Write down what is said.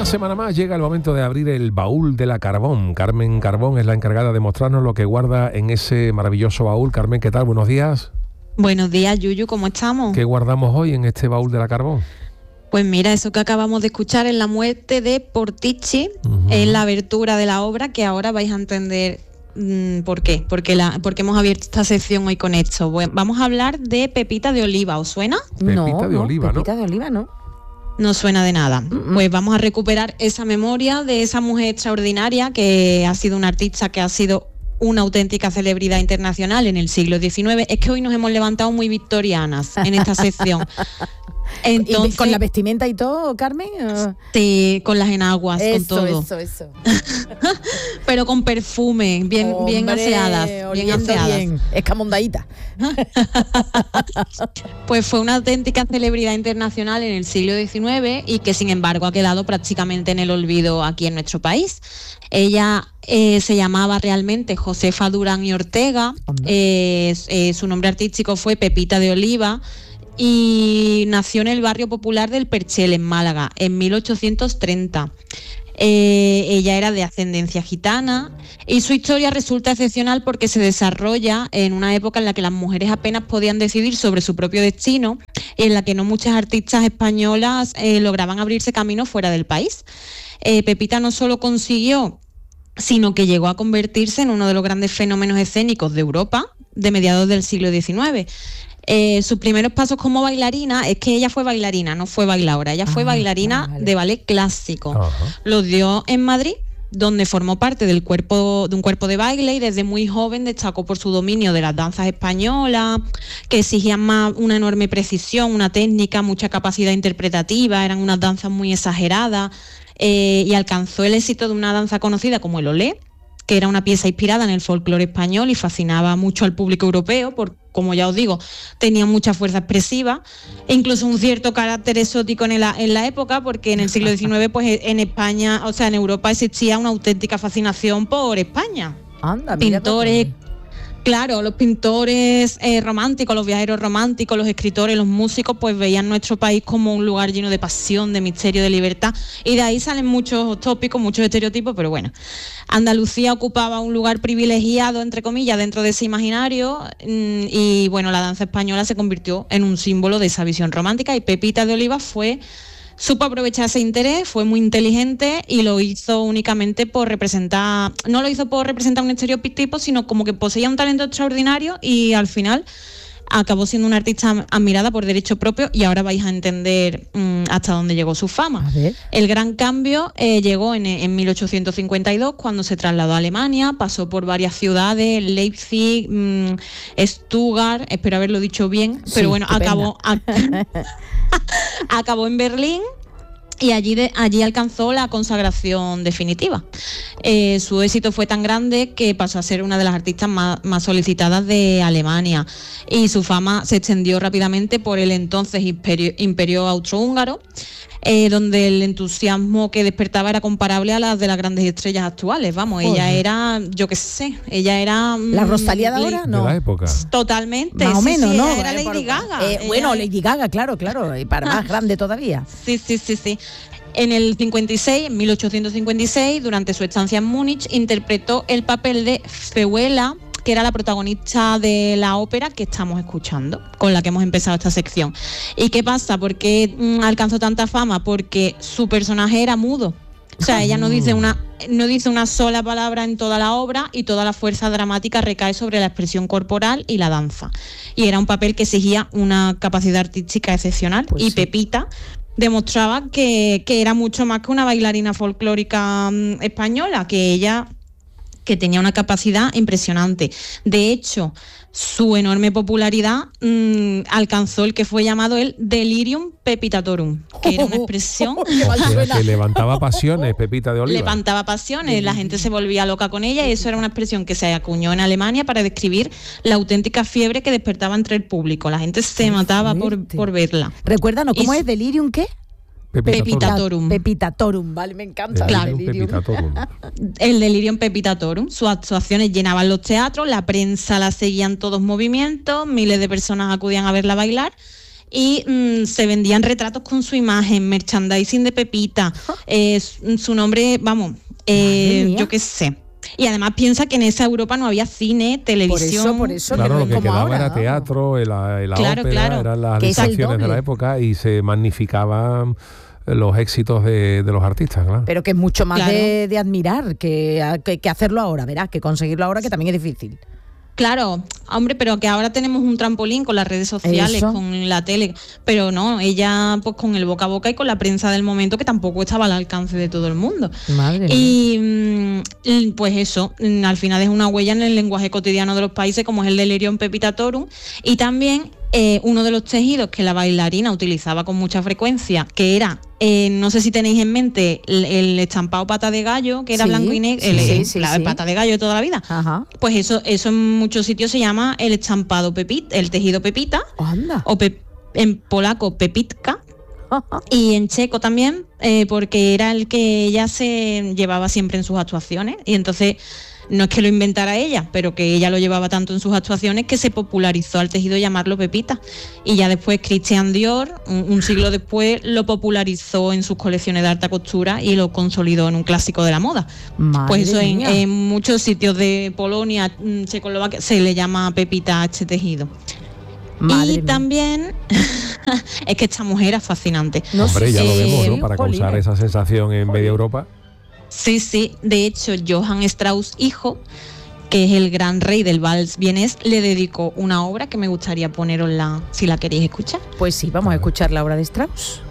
Una semana más llega el momento de abrir el baúl de la Carbón. Carmen Carbón es la encargada de mostrarnos lo que guarda en ese maravilloso baúl. Carmen, ¿qué tal? Buenos días. Buenos días, Yuyu, ¿cómo estamos? ¿Qué guardamos hoy en este baúl de la Carbón? Pues mira, eso que acabamos de escuchar es La muerte de Portici, es la abertura de la obra, que ahora vais a entender por qué, porque hemos abierto esta sección hoy con esto. Bueno, vamos a hablar de Pepita de Oliva, ¿os suena? Pepita de Oliva, Pepita de Oliva, ¿no? No suena de nada. Pues vamos a recuperar esa memoria de esa mujer extraordinaria que ha sido una artista que ha sido una auténtica celebridad internacional en el siglo XIX. Es que hoy nos hemos levantado muy victorianas en esta sección. Entonces, ¿con la vestimenta y todo, Carmen? Sí, con las enaguas, con todo. Eso. Pero con perfume, bien aseadas. Bien aseadas. Bien. Escamondadita. Pues fue una auténtica celebridad internacional en el siglo XIX y que sin embargo ha quedado prácticamente en el olvido aquí en nuestro país. Ella se llamaba realmente Josefa Durán y Ortega, su nombre artístico fue Pepita de Oliva y nació en el barrio popular del Perchel, en Málaga, en 1830. Ella era de ascendencia gitana y su historia resulta excepcional porque se desarrolla en una época en la que las mujeres apenas podían decidir sobre su propio destino y en la que no muchas artistas españolas lograban abrirse camino fuera del país. Pepita no solo consiguió, sino que llegó a convertirse en uno de los grandes fenómenos escénicos de Europa de mediados del siglo XIX. Sus primeros pasos como bailarina, es que ella fue bailarina, no fue bailaora, ella fue bailarina de ballet clásico. Los dio en Madrid, donde formó parte de un cuerpo de baile y desde muy joven destacó por su dominio de las danzas españolas, que exigían más una enorme precisión, una técnica, mucha capacidad interpretativa, eran unas danzas muy exageradas, y alcanzó el éxito de una danza conocida como el Olé, que era una pieza inspirada en el folclore español y fascinaba mucho al público europeo, porque, como ya os digo, tenía mucha fuerza expresiva e incluso un cierto carácter exótico en la época, porque en el siglo XIX, pues en España, o sea, en Europa existía una auténtica fascinación por España. Anda, pintores, claro, los pintores románticos, los viajeros románticos, los escritores, los músicos, pues veían nuestro país como un lugar lleno de pasión, de misterio, de libertad, y de ahí salen muchos tópicos, muchos estereotipos, pero bueno. Andalucía ocupaba un lugar privilegiado, entre comillas, dentro de ese imaginario, y bueno, la danza española se convirtió en un símbolo de esa visión romántica, y Pepita de Oliva supo aprovechar ese interés, fue muy inteligente y lo hizo únicamente por representar, no lo hizo por representar un estereotipo, sino como que poseía un talento extraordinario y al final acabó siendo una artista admirada por derecho propio, y ahora vais a entender hasta dónde llegó su fama. El gran cambio llegó en 1852, cuando se trasladó a Alemania, pasó por varias ciudades, Leipzig, Stuttgart, espero haberlo dicho bien, pero bueno, acabó en Berlín. Y allí alcanzó la consagración definitiva. Su éxito fue tan grande que pasó a ser una de las artistas más solicitadas de Alemania. Y su fama se extendió rápidamente por el entonces Imperio Austrohúngaro, donde el entusiasmo que despertaba era comparable a las de las grandes estrellas actuales. Vamos, ella era, yo qué sé, ella era... ¿La Rosalía de ahora? No. De la época. Totalmente. Más o menos, ¿no? Era Lady Gaga. Bueno, Lady Gaga, claro, y para más grande todavía. Sí. En el 56, en 1856, durante su estancia en Múnich, interpretó el papel de Feuela, que era la protagonista de la ópera que estamos escuchando, con la que hemos empezado esta sección. ¿Y qué pasa? ¿Por qué alcanzó tanta fama? Porque su personaje era mudo. O sea, ella no dice una sola palabra en toda la obra y toda la fuerza dramática recae sobre la expresión corporal y la danza. Y era un papel que exigía una capacidad artística excepcional. Pues y sí. Pepita demostraba que era mucho más que una bailarina folclórica española, que ella que tenía una capacidad impresionante. De hecho, su enorme popularidad alcanzó el que fue llamado el delirium pepitatorum, que era una expresión que levantaba pasiones, Pepita de Oliva. Levantaba pasiones, la gente se volvía loca con ella, y eso era una expresión que se acuñó en Alemania para describir la auténtica fiebre que despertaba entre el público. La gente se mataba por verla. Recuérdanos, ¿cómo es delirium qué? Pepitatorum. Pepitatorum, vale, me encanta. Claro. El delirium pepitatorum. Sus actuaciones llenaban los teatros, la prensa la seguía en todos movimientos, miles de personas acudían a verla bailar, y se vendían retratos con su imagen, merchandising de Pepita, su nombre, vamos, yo qué sé. Y además piensa que en esa Europa no había cine, televisión. Por eso claro, lo que como quedaba ahora, era teatro, la Claro, ópera, claro. eran las Que es el distracciones de la doble. época y se magnificaban los éxitos de los artistas, claro. Pero que es mucho más Claro. de admirar que hacerlo ahora, verás, que conseguirlo ahora, que también es difícil. Claro, hombre, pero que ahora tenemos un trampolín con las redes sociales, Eso. con la tele, pero no, ella pues con el boca a boca y con la prensa del momento, que tampoco estaba al alcance de todo el mundo. Madre mía. Y pues eso, al final es una huella en el lenguaje cotidiano de los países, como es el del Irion pepitatorum, y también uno de los tejidos que la bailarina utilizaba con mucha frecuencia, que era, no sé si tenéis en mente, el estampado pata de gallo, que era Sí, blanco y negro, sí. el pata de gallo de toda la vida. Ajá. Pues eso en muchos sitios se llama el estampado pepita, el tejido pepita, Anda. o en polaco pepitka, y en checo también, porque era el que ella se llevaba siempre en sus actuaciones, y entonces no es que lo inventara ella, pero que ella lo llevaba tanto en sus actuaciones que se popularizó al tejido llamarlo pepita. Y ya después Christian Dior, un siglo después, lo popularizó en sus colecciones de alta costura y lo consolidó en un clásico de la moda. Madre Pues eso mía. en muchos sitios de Polonia, Checoslovaquia, se le llama pepita a este tejido. Madre y mía. también es que esta mujer es fascinante. No, Hombre, sí, ya lo sí, vemos, ¿no? sí, Para causar jolines. esa sensación en media Europa. Sí, de hecho Johann Strauss hijo, que es el gran rey del vals vienés, le dedicó una obra que me gustaría ponerosla si la queréis escuchar. Pues sí, vamos a escuchar la obra de Strauss.